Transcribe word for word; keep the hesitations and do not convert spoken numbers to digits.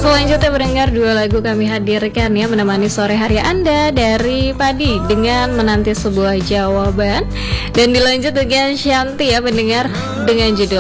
Selanjutnya mendengar dua lagu kami hadirkan ya, menemani sore hari Anda dari Padi dengan menanti sebuah jawaban. Dan dilanjut dengan Shanti ya mendengar dengan judul